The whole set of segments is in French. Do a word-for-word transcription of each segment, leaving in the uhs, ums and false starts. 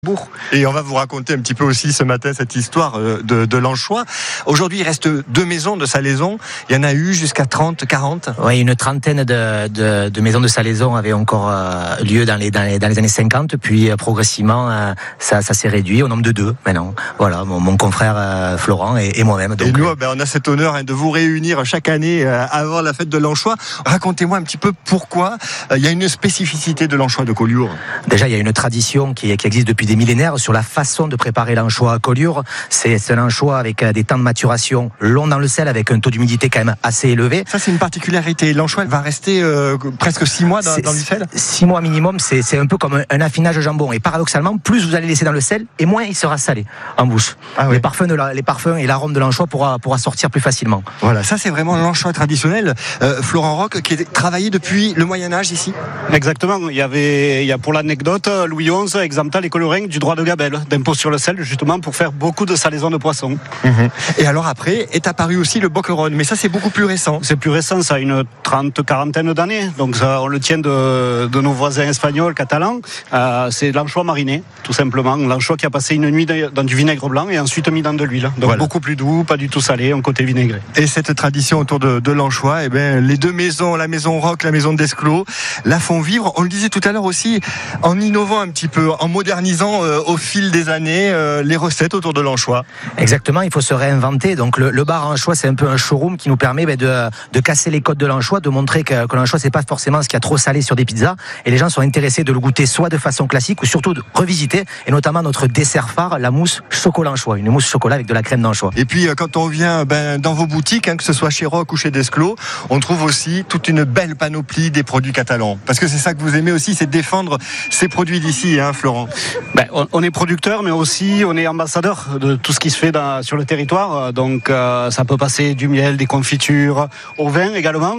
Bourg. Et on va vous raconter un petit peu aussi ce matin cette histoire de, de l'anchois. Aujourd'hui, il reste deux maisons de salaison. Il y en a eu jusqu'à trente, quarante. Oui, une trentaine de, de, de maisons de salaison avaient encore euh, lieu dans les, dans, les, dans les années cinquante. Puis euh, progressivement, euh, ça, ça s'est réduit au nombre de deux maintenant. Voilà, mon, mon confrère euh, Florent et, et moi-même. Donc, et nous, ben, on a cet honneur hein, de vous réunir chaque année euh, avant la fête de l'anchois. Racontez-moi un petit peu pourquoi euh, il y a une spécificité de l'anchois de Collioure. Déjà, il y a une tradition qui, qui existe depuis des millénaires sur la façon de préparer l'anchois à Collioure. C'est, c'est un anchois avec des temps de maturation longs dans le sel, avec un taux d'humidité quand même assez élevé. Ça, c'est une particularité. L'anchois va rester euh, presque six mois dans, dans le sel. Six mois minimum, c'est, c'est un peu comme un, un affinage de jambon. Et paradoxalement, plus vous allez laisser dans le sel, et moins il sera salé en bouche. Ah oui. Les parfums, de la, les parfums et l'arôme de l'anchois pourra, pourra sortir plus facilement. Voilà, ça c'est vraiment l'anchois traditionnel. Euh, Florent Roch, qui est travaillé depuis le Moyen-Âge ici. Exactement. Il y avait, il y a pour l'anecdote, Louis onze exempta les Colorins du droit de gabelle, d'impôt sur le sel, justement pour faire beaucoup de salaison de poissons. Mmh. Et alors après est apparu aussi le boccheron, mais ça c'est beaucoup plus récent. C'est plus récent, ça a une trente, quarantaine d'années, donc ça, on le tient de, de nos voisins espagnols, catalans. Euh, c'est l'anchois mariné, tout simplement, l'anchois qui a passé une nuit dans du vinaigre blanc et ensuite mis dans de l'huile. Donc voilà. Beaucoup plus doux, pas du tout salé, un côté vinaigré. Et cette tradition autour de, de l'anchois, eh ben, les deux maisons, la maison Roch, la maison d'Esclos, la font vivre. On le disait tout à l'heure aussi, en innovant un petit peu, en modernisant euh, au fil des années euh, les recettes autour de l'anchois. Exactement, il faut se réinventer. Donc le, le bar anchois, c'est un peu un showroom qui nous permet ben, de, de casser les codes de l'anchois, de montrer que, que l'anchois c'est pas forcément ce qu'il y a trop salé sur des pizzas. Et les gens sont intéressés de le goûter soit de façon classique ou surtout de revisiter. Et notamment notre dessert phare, la mousse chocolat anchois, une mousse chocolat avec de la crème d'anchois. Et puis quand on vient ben, dans vos boutiques, hein, que ce soit chez Roch ou chez Desclos, on trouve aussi toute une belle panoplie des produits catalans. Parce que c'est ça que vous aimez aussi, c'est défendre ces produits d'ici, hein, Florent. Ben, on, on est producteur, mais aussi on est ambassadeur de tout ce qui se fait dans, sur le territoire. Donc euh, ça peut passer du miel, des confitures, au vin également,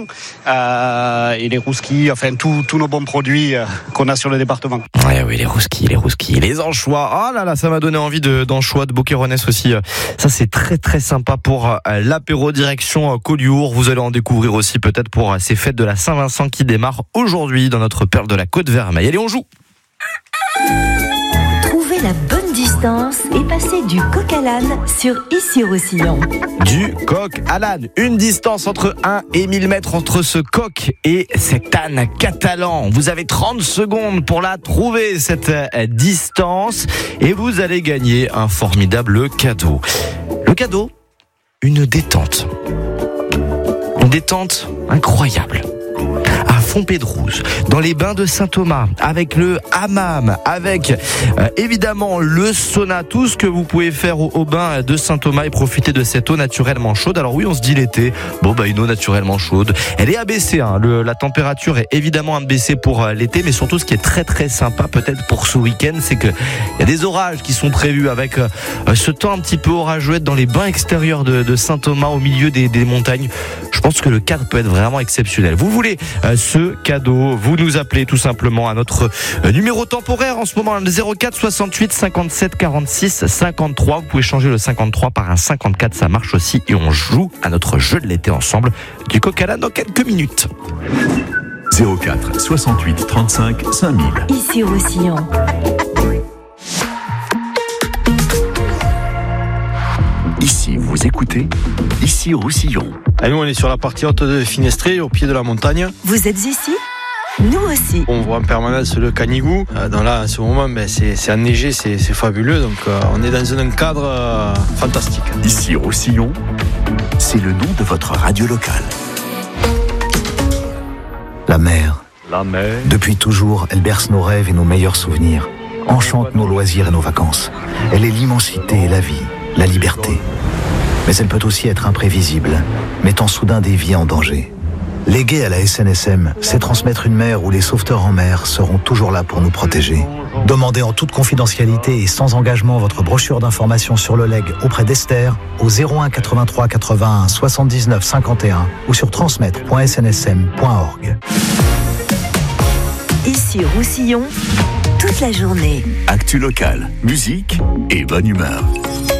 euh, et les rouskis, enfin tous nos bons produits euh, qu'on a sur le département. Ouais, oui, les rouskis, les rouskis, les anchois. Ah oh là là, ça m'a donné envie de, d'anchois, de boqueronès aussi. Ça c'est très très sympa pour euh, l'apéro direction euh, Collioure. Vous allez en découvrir aussi peut-être pour euh, ces fêtes de la Saint-Vincent qui démarrent aujourd'hui dans notre perle de la Côte-Vermeille. Allez, on joue. Trouvez la bonne distance et passez du coq à l'âne sur Issy-Roussillon. Du coq à l'âne, une distance entre un et mille mètres entre ce coq et cet âne catalan. Vous avez trente secondes pour la trouver, cette distance, et vous allez gagner un formidable cadeau. Le cadeau, une détente. Une détente incroyable. À Fontpédrouse, dans les bains de Saint-Thomas, avec le hammam, avec euh, évidemment le sauna, tout ce que vous pouvez faire au, au bain de Saint-Thomas et profiter de cette eau naturellement chaude. Alors oui, on se dit l'été, bon bah une eau naturellement chaude, elle est abaissée, hein. Le, la température est évidemment abaissée pour euh, l'été, mais surtout ce qui est très très sympa peut-être pour ce week-end, c'est que il y a des orages qui sont prévus avec euh, ce temps un petit peu orageux dans les bains extérieurs de, de Saint-Thomas au milieu des, des montagnes. Je pense que le cadre peut être vraiment exceptionnel. Vous voulez euh, ce cadeau, vous nous appelez tout simplement à notre euh, numéro temporaire en ce moment, le zéro quatre soixante-huit cinquante-sept quarante-six cinquante-trois. Vous pouvez changer le cinquante-trois par un cinquante-quatre, ça marche aussi, et on joue à notre jeu de l'été ensemble du coq à l'âne dans quelques minutes. zéro quatre soixante-huit trente-cinq cinq mille. Issy-Roussillon. Ici, vous écoutez Issy-Roussillon. Ah, nous, on est sur la partie haute de Finestré, au pied de la montagne. Vous êtes ici ? Nous aussi. On voit en permanence le Canigou. Euh, donc là, en ce moment, ben, c'est, c'est enneigé, c'est, c'est fabuleux. Donc, euh, on est dans un cadre euh, fantastique. Issy-Roussillon, c'est le nom de votre radio locale. La mer. La mer. Depuis toujours, elle berce nos rêves et nos meilleurs souvenirs. Enchante nos loisirs et nos vacances. Elle est l'immensité et la vie, la liberté. Mais elle peut aussi être imprévisible, mettant soudain des vies en danger. Léguer à la S N S M, c'est transmettre une mer où les sauveteurs en mer seront toujours là pour nous protéger. Demandez en toute confidentialité et sans engagement votre brochure d'information sur le legs auprès d'Esther au zéro un quatre-vingt-trois quatre-vingt-un soixante-dix-neuf cinquante et un ou sur transmettre point s n s m point org. Ici Roussillon, toute la journée. Actu locale, musique et bonne humeur.